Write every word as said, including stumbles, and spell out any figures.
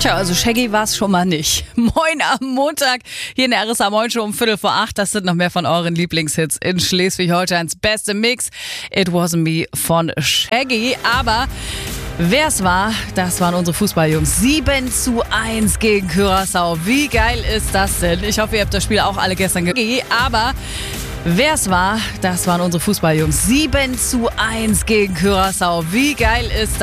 Tja, also Shaggy war es schon mal nicht. Moin am Montag, hier in der R S A Moin Show um Viertel vor acht. Das sind noch mehr von euren Lieblingshits in Schleswig-Holsteins beste Mix. It Wasn't Me von Shaggy. Aber wer es war, das waren unsere Fußballjungs. sieben zu eins gegen Curaçao. Wie geil ist das denn? Ich hoffe, ihr habt das Spiel auch alle gestern gesehen. Aber wer es war, das waren unsere Fußballjungs. sieben zu eins gegen Curaçao. Wie geil ist das?